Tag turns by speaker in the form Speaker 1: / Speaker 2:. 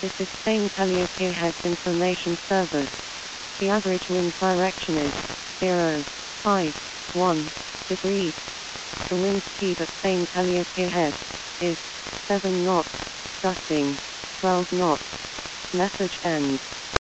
Speaker 1: This is Spain's Heliospearhead Information Service. The average wind direction is 0.51 degrees. The wind speed at Spain's Heliospearhead is 7 knots, gusting 12 knots. Message ends.